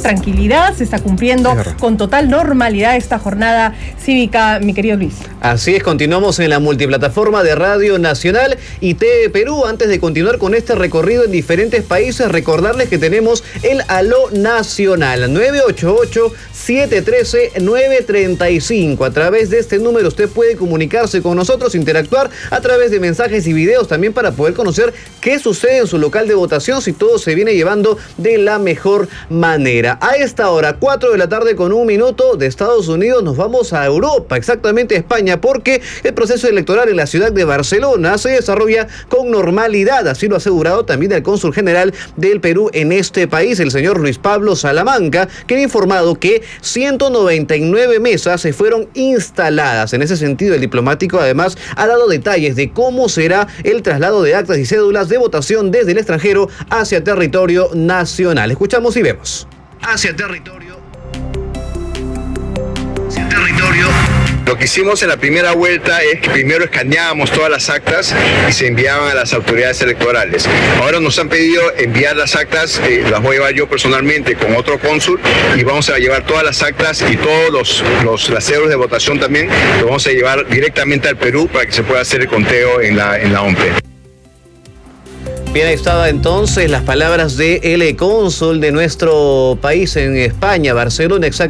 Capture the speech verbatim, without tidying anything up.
tranquilidad, se está cumpliendo con total normalidad esta jornada cívica, mi querido Luis. Así es, continuamos en la multiplataforma de Radio Nacional y T V Perú. Antes de continuar con este recorrido en diferentes países, recordarles que tenemos el Aló Nacional, nueve ocho ocho, siete uno tres, nueve tres cinco. A través de este número usted puede comunicarse con nosotros, interactuar a través de mensajes y videos también para poder conocer qué sucede en su local de votación, si todo se viene llevando de la mejor manera. A esta hora, cuatro de la tarde con un minuto, de Estados Unidos nos vamos a Europa, exactamente a España, porque el proceso electoral en la ciudad de Barcelona se desarrolla con normalidad. Así lo ha asegurado también el cónsul general del Perú en este país, el señor Luis Pablo Salamanca, quien ha informado que ciento noventa y nueve mesas se fueron instaladas. En ese sentido, el diplomático además ha dado detalles de cómo será el traslado de actas y cédulas de votación desde el extranjero hacia territorio nacional. Escuchamos y vemos. Hacia territorio. Hacia territorio. Lo que hicimos en la primera vuelta es que primero escaneábamos todas las actas y se enviaban a las autoridades electorales. Ahora nos han pedido enviar las actas, eh, las voy a llevar yo personalmente con otro cónsul y vamos a llevar todas las actas y todos los, los las cédulas de votación también, lo vamos a llevar directamente al Perú para que se pueda hacer el conteo en la, en la O M P E. Bien, ahí estaba entonces las palabras del cónsul de nuestro país en España, Barcelona, exactamente.